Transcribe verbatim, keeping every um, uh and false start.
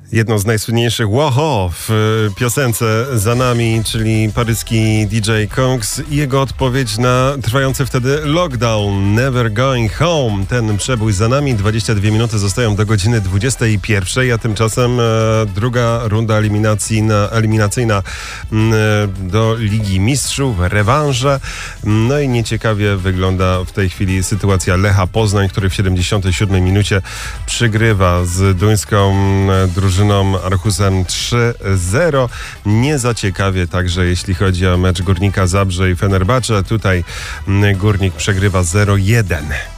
Jedną z najsłynniejszych łoho w piosence za nami, czyli paryski D J Kongs i jego odpowiedź na trwający wtedy lockdown Never Going Home. Ten przebój za nami, dwadzieścia dwie minuty zostają do godziny dwudziestej pierwszej, a tymczasem e, druga runda eliminacyjna, eliminacyjna e, do Ligi Mistrzów, rewanże. No i nieciekawie wygląda w tej chwili sytuacja Lecha Poznań, który w siedemdziesiątej siódmej minucie przygrywa z duńską drużyną Arhusem trzy zero. Nie za ciekawie także jeśli chodzi o mecz Górnika Zabrze i Fenerbahce. Tutaj Górnik przegrywa zero jeden.